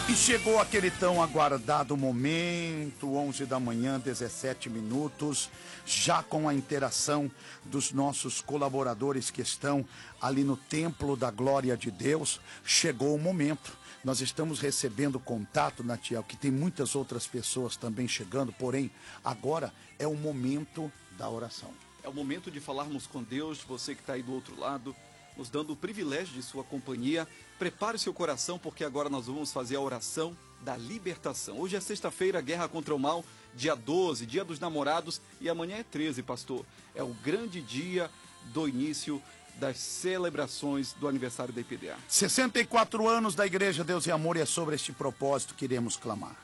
E chegou aquele tão aguardado momento, 11 da manhã, 17 minutos, já com a interação dos nossos colaboradores que estão ali no Templo da Glória de Deus. Chegou o momento. Nós estamos recebendo contato, Natiel, que tem muitas outras pessoas também chegando, porém, agora é o momento da oração. É o momento de falarmos com Deus, você que está aí do outro lado, nos dando o privilégio de sua companhia. Prepare o seu coração, porque agora nós vamos fazer a oração da libertação. Hoje é sexta-feira, Guerra contra o Mal, dia 12, dia dos namorados, e amanhã é 13, pastor. É o grande dia do início das celebrações do aniversário da IPDA. 64 anos da Igreja Deus e Amor, e é sobre este propósito que iremos clamar.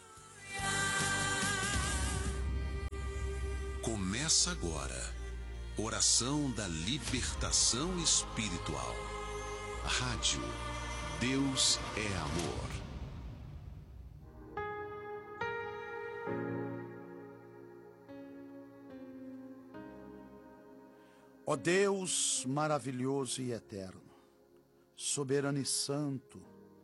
Começa agora. Oração da libertação espiritual. Rádio Deus é Amor. Ó Deus maravilhoso e eterno, soberano e santo,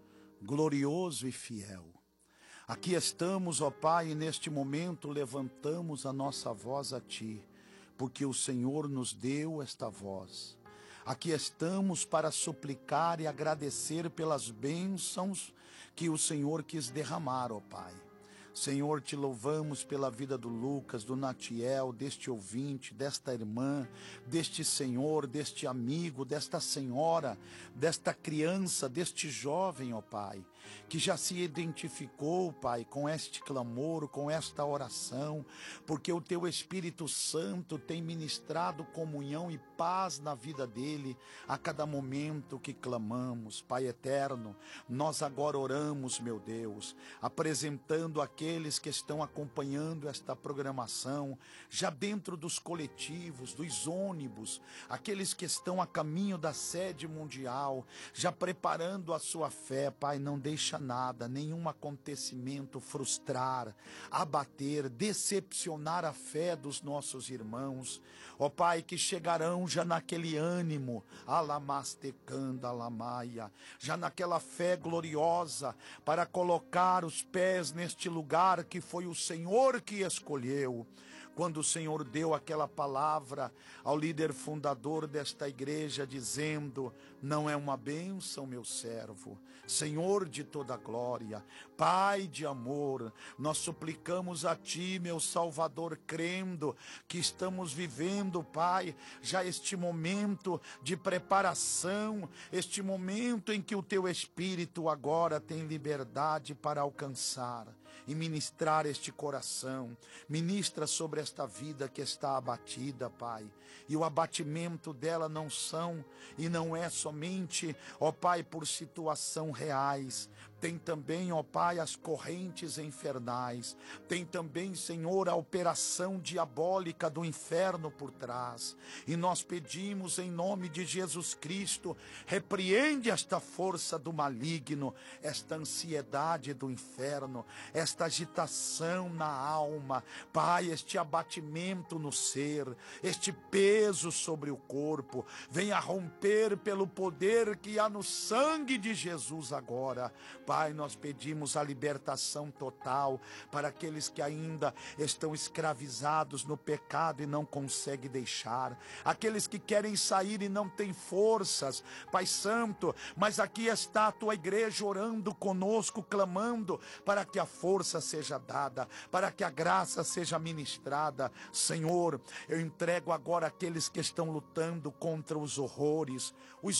glorioso e fiel, aqui estamos, ó Pai, e neste momento levantamos a nossa voz a Ti, porque o Senhor nos deu esta voz. Aqui estamos para suplicar e agradecer pelas bênçãos que o Senhor quis derramar, ó Pai. Senhor, te louvamos pela vida do Lucas, do Natiel, deste ouvinte, desta irmã, deste senhor, deste amigo, desta senhora, desta criança, deste jovem, ó Pai, que já se identificou, Pai, com este clamor, com esta oração, porque o Teu Espírito Santo tem ministrado comunhão e paz na vida dele a cada momento que clamamos. Pai eterno, nós agora oramos, meu Deus, apresentando aqueles que estão acompanhando esta programação, já dentro dos coletivos, dos ônibus, aqueles que estão a caminho da sede mundial, já preparando a sua fé. Pai, não deixa nada, nenhum acontecimento frustrar, abater, decepcionar a fé dos nossos irmãos. Ó Pai, que chegarão já naquele ânimo, alamastecanda alamaia, já naquela fé gloriosa, para colocar os pés neste lugar que foi o Senhor que escolheu. Quando o Senhor deu aquela palavra ao líder fundador desta igreja, dizendo: não é uma bênção, meu servo, Senhor de toda glória, Pai de amor, nós suplicamos a Ti, meu Salvador, crendo que estamos vivendo, Pai, já este momento de preparação, este momento em que o Teu Espírito agora tem liberdade para alcançar e ministrar este coração. Ministra sobre esta vida que está abatida, Pai, e o abatimento dela não são e não é somente, ó Pai, por situação reais. Tem também, ó Pai, as correntes infernais. Tem também, Senhor, a operação diabólica do inferno por trás. E nós pedimos em nome de Jesus Cristo, repreende esta força do maligno, esta ansiedade do inferno, esta agitação na alma, Pai, este abatimento no ser, este peso sobre o corpo, venha romper pelo poder que há no sangue de Jesus agora. Pai, nós pedimos a libertação total para aqueles que ainda estão escravizados no pecado e não conseguem deixar, aqueles que querem sair e não têm forças, Pai Santo, mas aqui está a Tua igreja orando conosco, clamando para que a força seja dada, para que a graça seja ministrada. Senhor, eu entrego agora aqueles que estão lutando contra os horrores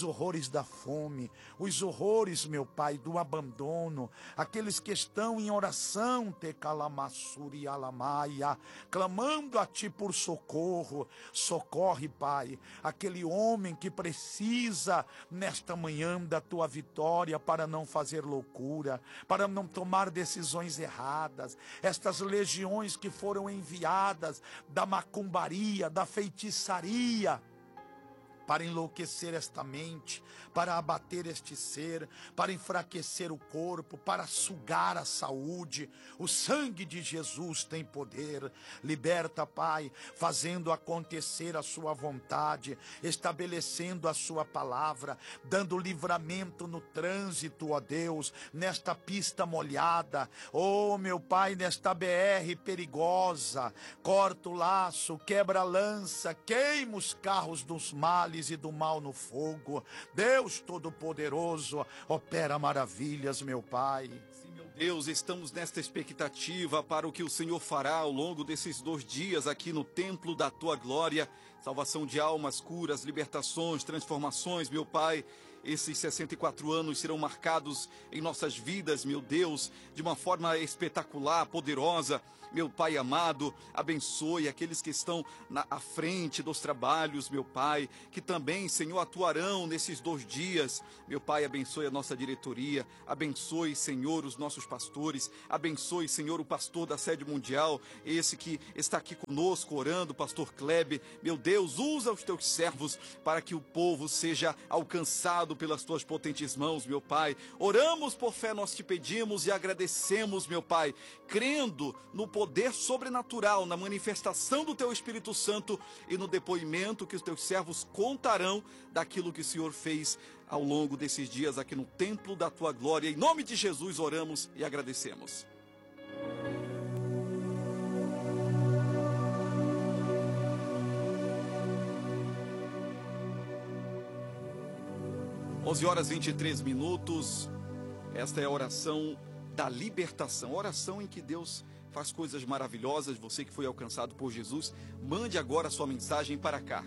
da fome, os horrores, meu Pai, do abandono, aqueles que estão em oração, te calamassuri alamaia, clamando a Ti por socorro. Socorre, Pai, aquele homem que precisa nesta manhã da Tua vitória para não fazer loucura, para não tomar decisões erradas. Estas legiões que foram enviadas da macumbaria, da feitiçaria, para enlouquecer esta mente, para abater este ser, para enfraquecer o corpo, para sugar a saúde. O sangue de Jesus tem poder. Liberta, Pai, fazendo acontecer a sua vontade, estabelecendo a sua palavra, dando livramento no trânsito, ó Deus, nesta pista molhada, oh meu Pai, nesta BR perigosa. Corta o laço, quebra a lança, queima os carros dos males e do mal no fogo. Deus Todo-Poderoso, opera maravilhas, meu Pai. Sim, meu Deus, estamos nesta expectativa para o que o Senhor fará ao longo desses 2 dias aqui no templo da tua glória. Salvação de almas, curas, libertações, transformações, meu Pai. Esses 64 anos serão marcados em nossas vidas, meu Deus, de uma forma espetacular, poderosa. Meu Pai amado, abençoe aqueles que estão à frente dos trabalhos, meu Pai, que também, Senhor, atuarão nesses 2 dias. Meu Pai, abençoe a nossa diretoria, abençoe, Senhor, os nossos pastores, abençoe, Senhor, o pastor da sede mundial, esse que está aqui conosco orando, pastor Klebe. Meu Deus, usa os teus servos para que o povo seja alcançado pelas tuas potentes mãos, meu Pai. Oramos por fé, nós te pedimos e agradecemos, meu Pai, crendo no poder sobrenatural, na manifestação do teu Espírito Santo e no depoimento que os teus servos contarão daquilo que o Senhor fez ao longo desses dias aqui no templo da tua glória. Em nome de Jesus oramos e agradecemos. Onze horas 23 minutos. Esta é a oração da libertação, oração em que Deus faz coisas maravilhosas. Você que foi alcançado por Jesus, mande agora a sua mensagem para cá.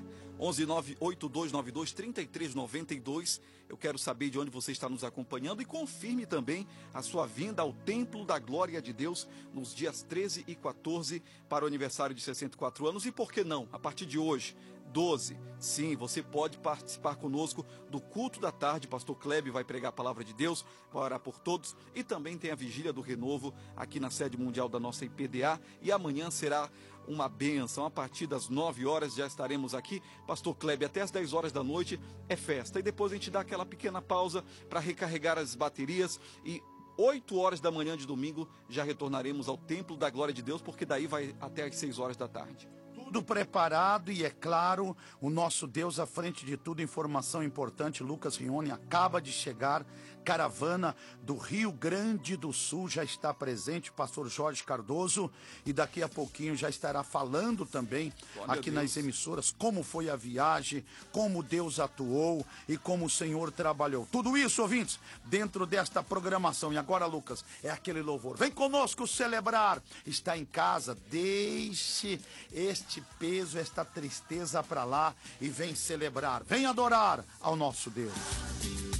11982923392. Eu quero saber de onde você está nos acompanhando e confirme também a sua vinda ao Templo da Glória de Deus nos dias 13 e 14 para o aniversário de 64 anos. E por que não, a partir de hoje, 12. Sim, você pode participar conosco do culto da tarde. Pastor Klebe vai pregar a palavra de Deus, vai orar por todos. E também tem a vigília do renovo aqui na sede mundial da nossa IPDA. E amanhã será uma bênção. A partir das 9 horas já estaremos aqui. Pastor Klebe, até as 10 horas da noite é festa. E depois a gente dá aquela pequena pausa para recarregar as baterias. E 8 horas da manhã de domingo já retornaremos ao Templo da Glória de Deus, porque daí vai até as 6 horas da tarde. Tudo preparado e, é claro, o nosso Deus à frente de tudo. Informação importante, Lucas Rione acaba de chegar, caravana do Rio Grande do Sul já está presente, o pastor Jorge Cardoso, e daqui a pouquinho já estará falando também aqui nas emissoras como foi a viagem, como Deus atuou e como o Senhor trabalhou. Tudo isso, ouvintes, dentro desta programação. E agora, Lucas, é aquele louvor. Vem conosco celebrar. Está em casa, deixe este peso, esta tristeza para lá e vem celebrar, vem adorar ao nosso Deus.